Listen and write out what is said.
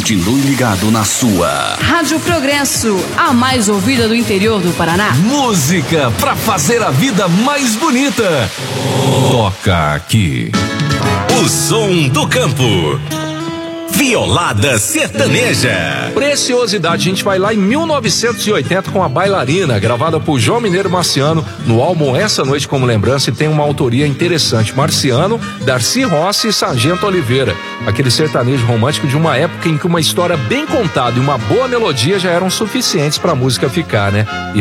Continue ligado na sua Rádio Progresso, a mais ouvida do interior do Paraná. Música pra fazer a vida mais bonita. Toca aqui. O som do campo. Violada Sertaneja. Preciosidade, a gente vai lá em 1980 com a Bailarina, gravada por João Mineiro Marciano no álbum Essa Noite como Lembrança, e tem uma autoria interessante: Marciano, Darcy Rossi e Sargento Oliveira. Aquele sertanejo romântico de uma época em que uma história bem contada e uma boa melodia já eram suficientes pra música ficar, né?